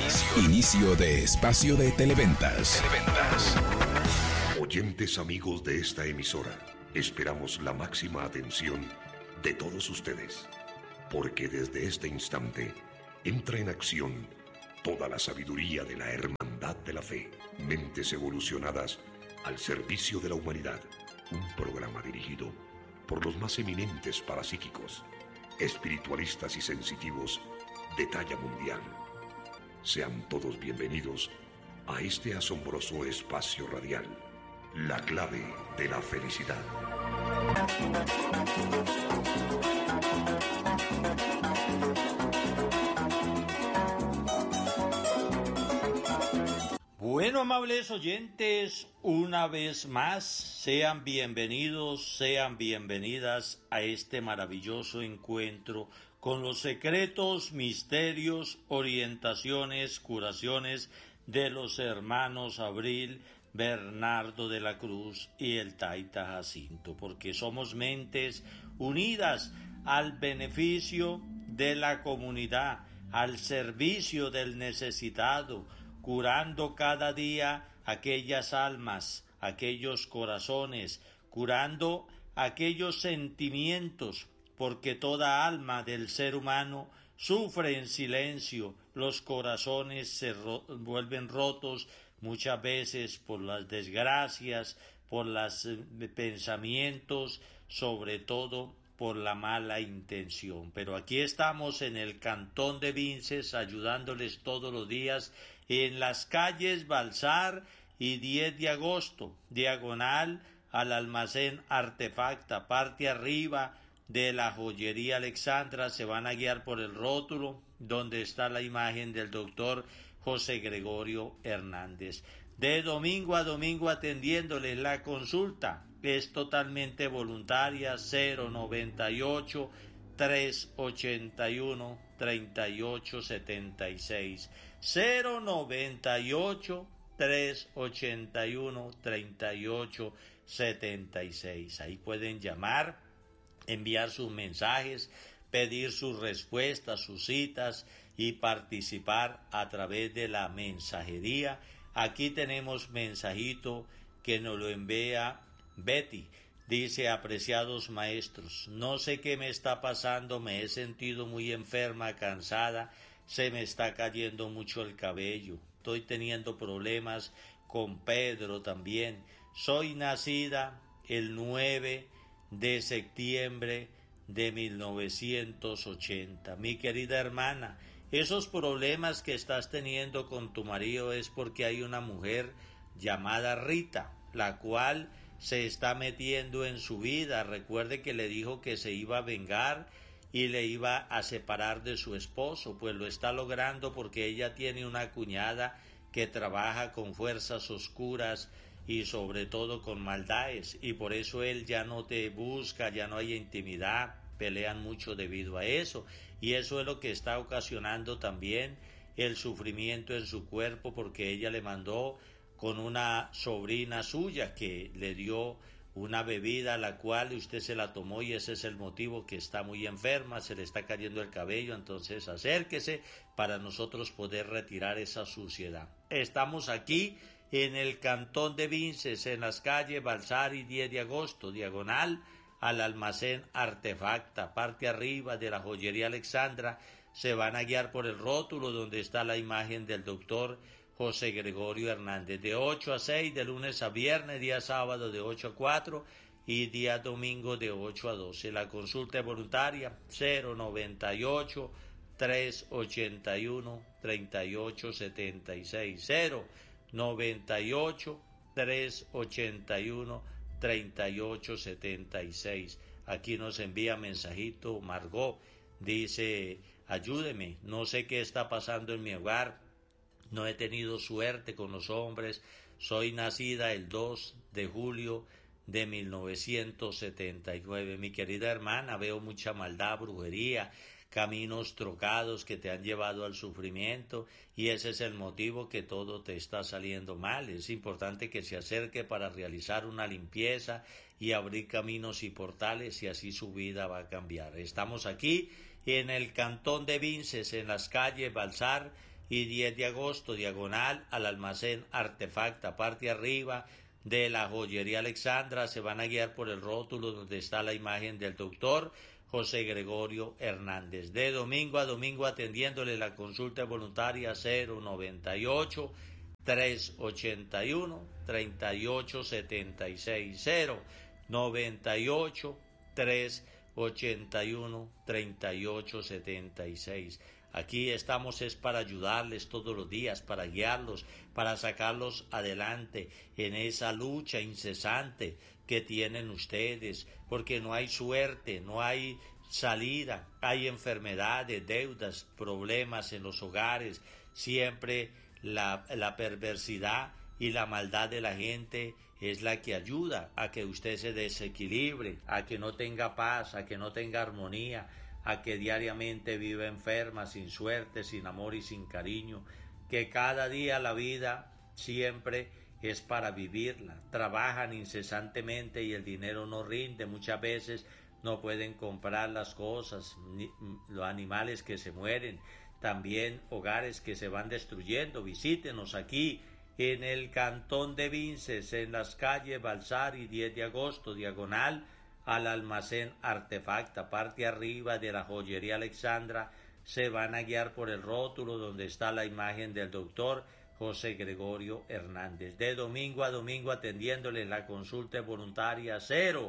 Inicio de espacio de Televentas. Oyentes amigos de esta emisora, esperamos la máxima atención de todos ustedes, porque desde este instante entra en acción toda la sabiduría de la Hermandad de la Fe. Mentes evolucionadas al servicio de la humanidad. Un programa dirigido por los más eminentes parapsíquicos, espiritualistas y sensitivos de talla mundial. Sean todos bienvenidos a este asombroso espacio radial, la clave de la felicidad. Bueno, amables oyentes, una vez más, sean bienvenidos, sean bienvenidas a este maravilloso encuentro con los secretos, misterios, orientaciones, curaciones de los hermanos Abril, Bernardo de la Cruz y el Taita Jacinto, porque somos mentes unidas al beneficio de la comunidad, al servicio del necesitado, curando cada día aquellas almas, aquellos corazones, curando aquellos sentimientos, porque toda alma del ser humano sufre en silencio, los corazones se vuelven rotos muchas veces por las desgracias, por los pensamientos, sobre todo por la mala intención. Pero aquí estamos en el Cantón de Vinces ayudándoles todos los días en las calles Balsar y 10 de agosto, diagonal al almacén Artefacta, parte arriba de la joyería Alexandra. Se van a guiar por el rótulo donde está la imagen del doctor José Gregorio Hernández. De domingo a domingo atendiéndoles. La consulta es totalmente voluntaria. 098 381 3876 098 381 3876. Ahí pueden llamar, enviar sus mensajes, pedir sus respuestas, sus citas y participar a través de la mensajería. Aquí tenemos mensajito que nos lo envía Betty. Dice: apreciados maestros, no sé qué me está pasando, me he sentido muy enferma, cansada, se me está cayendo mucho el cabello, estoy teniendo problemas con Pedro también. Soy nacida el 9 de septiembre de 1980. Mi querida hermana, esos problemas que estás teniendo con tu marido es porque hay una mujer llamada Rita, la cual se está metiendo en su vida. Recuerde que le dijo que se iba a vengar y le iba a separar de su esposo, pues lo está logrando porque ella tiene una cuñada que trabaja con fuerzas oscuras y sobre todo con maldades, y por eso él ya no te busca, ya no hay intimidad, pelean mucho debido a eso, y eso es lo que está ocasionando también el sufrimiento en su cuerpo, porque ella le mandó con una sobrina suya que le dio una bebida a la cual usted se la tomó, y ese es el motivo, que está muy enferma, se le está cayendo el cabello. Entonces acérquese para nosotros poder retirar esa suciedad. Estamos aquí en el Cantón de Vinces, en las calles Balsar y 10 de agosto, diagonal al almacén Artefacta, parte arriba de la joyería Alexandra. Se van a guiar por el rótulo donde está la imagen del doctor José Gregorio Hernández, de 8 a 6, de lunes a viernes, día sábado de 8 a 4 y día domingo de 8 a 12. La consulta es voluntaria. 098 381 3876 098 381 3876. Aquí nos envía mensajito Margot, dice: ayúdeme, no sé qué está pasando en mi hogar, no he tenido suerte con los hombres, soy nacida el 2 de julio de 1979. Mi querida hermana, veo mucha maldad, brujería, caminos trocados que te han llevado al sufrimiento, y ese es el motivo que todo te está saliendo mal. Es importante que se acerque para realizar una limpieza y abrir caminos y portales, y así su vida va a cambiar. Estamos aquí en el Cantón de Vinces, en las calles Balsar y 10 de agosto, diagonal al almacén Artefacta, parte arriba de la joyería Alexandra. Se van a guiar por el rótulo donde está la imagen del doctor José Gregorio Hernández. De domingo a domingo atendiéndole la consulta voluntaria 098 381 3876 098 381 3876. Aquí estamos es para ayudarles todos los días, para guiarlos, para sacarlos adelante en esa lucha incesante que tienen ustedes, porque no hay suerte, no hay salida, hay enfermedades, deudas, problemas en los hogares, siempre la perversidad y la maldad de la gente es la que ayuda a que usted se desequilibre, a que no tenga paz, a que no tenga armonía, a que diariamente viva enferma, sin suerte, sin amor y sin cariño, que cada día la vida siempre es para vivirla. Trabajan incesantemente y el dinero no rinde, muchas veces no pueden comprar las cosas, los animales que se mueren, también hogares que se van destruyendo. Visítenos aquí en el Cantón de Vinces, en las calles Balsar y 10 de agosto, diagonal al almacén Artefacta, parte arriba de la joyería Alexandra. Se van a guiar por el rótulo donde está la imagen del doctor José Gregorio Hernández. De domingo a domingo atendiéndole la consulta voluntaria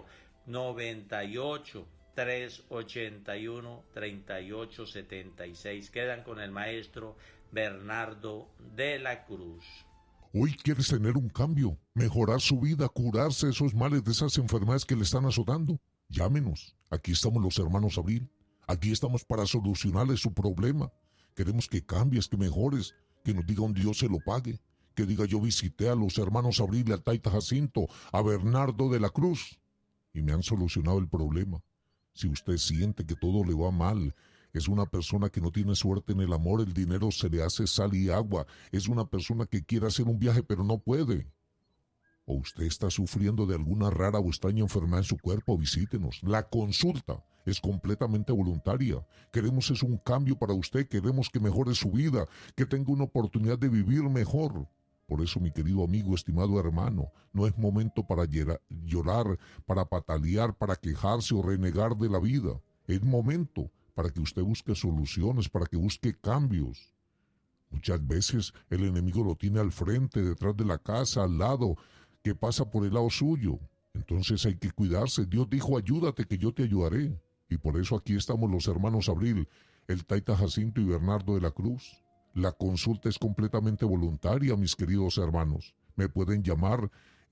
098 381 3876. Quedan con el maestro Bernardo de la Cruz. Hoy quieres tener un cambio, mejorar su vida, curarse de esos males, de esas enfermedades que le están azotando. Llámenos, aquí estamos los hermanos Abril, aquí estamos para solucionarle su problema. Queremos que cambies, que mejores, que nos diga un Dios se lo pague, que diga yo visité a los hermanos Abril, al Taita Jacinto, a Bernardo de la Cruz y me han solucionado el problema. Si usted siente que todo le va mal, es una persona que no tiene suerte en el amor, el dinero se le hace sal y agua, es una persona que quiere hacer un viaje pero no puede, o usted está sufriendo de alguna rara o extraña enfermedad en su cuerpo, visítenos. La consulta es completamente voluntaria. Queremos es un cambio para usted, queremos que mejore su vida, que tenga una oportunidad de vivir mejor. Por eso, mi querido amigo, estimado hermano, no es momento para llorar, para patalear, para quejarse o renegar de la vida. Es momento para que usted busque soluciones, para que busque cambios. Muchas veces el enemigo lo tiene al frente, detrás de la casa, al lado, que pasa por el lado suyo. Entonces hay que cuidarse. Dios dijo, ayúdate que yo te ayudaré. Y por eso aquí estamos los hermanos Abril, el Taita Jacinto y Bernardo de la Cruz. La consulta es completamente voluntaria, mis queridos hermanos. Me pueden llamar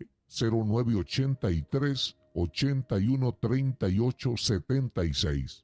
0983 81 38 76.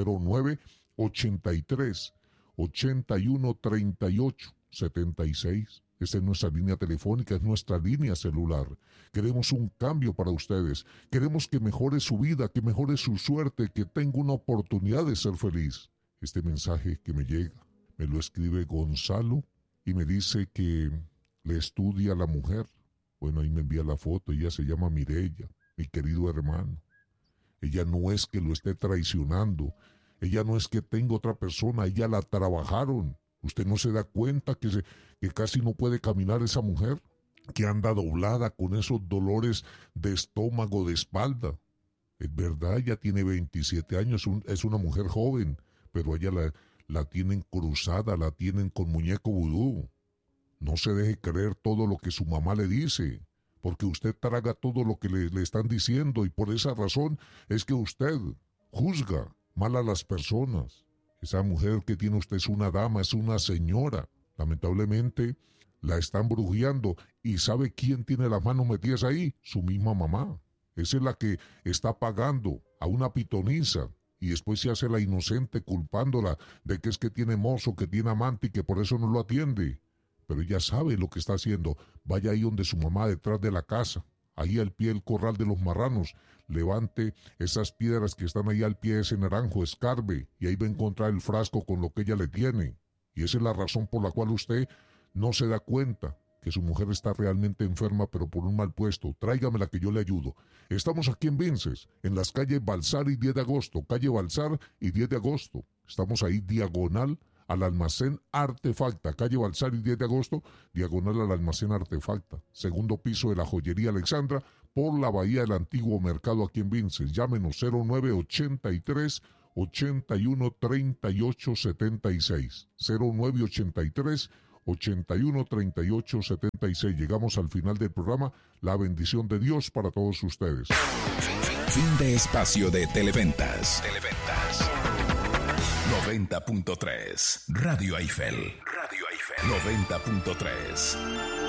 0983 81 38 76. Esta es nuestra línea telefónica, es nuestra línea celular. Queremos un cambio para ustedes. Queremos que mejore su vida, que mejore su suerte, que tenga una oportunidad de ser feliz. Este mensaje que me llega, me lo escribe Gonzalo y me dice que le estudia a la mujer. Bueno, ahí me envía la foto, ella se llama Mireya, mi querido hermano. Ella no es que lo esté traicionando, ella no es que tenga otra persona, ella la trabajaron. ¿Usted no se da cuenta que casi no puede caminar esa mujer? Que anda doblada con esos dolores de estómago, de espalda. Es verdad, ella tiene 27 años, es una mujer joven, pero ella la tienen cruzada, la tienen con muñeco vudú. No se deje creer todo lo que su mamá le dice, porque usted traga todo lo que le están diciendo y por esa razón es que usted juzga mal a las personas. Esa mujer que tiene usted es una dama, es una señora. Lamentablemente la están brujeando y ¿sabe quién tiene las manos metidas ahí? Su misma mamá. Esa es la que está pagando a una pitonisa y después se hace la inocente culpándola de que es que tiene mozo, que tiene amante y que por eso no lo atiende. Pero ella sabe lo que está haciendo. Vaya ahí donde su mamá, detrás de la casa, ahí al pie del corral de los marranos, levante esas piedras que están ahí al pie de ese naranjo, escarbe, y ahí va a encontrar el frasco con lo que ella le tiene. Y esa es la razón por la cual usted no se da cuenta que su mujer está realmente enferma, pero por un mal puesto. Tráigamela que yo le ayudo. Estamos aquí en Vinces, en las calles Balsar y 10 de agosto, calle Balsar y 10 de agosto. Estamos ahí diagonal al almacén Artefacta, calle Balsari 10 de agosto, diagonal al almacén Artefacta, segundo piso de la joyería Alexandra, por la bahía del antiguo mercado aquí en Vinces. Llámenos 0983 81 38 76, 0983 81 38 76. Llegamos al final del programa. La bendición de Dios para todos ustedes. Fin de espacio de Televentas. 90.3 Radio Eiffel. 90.3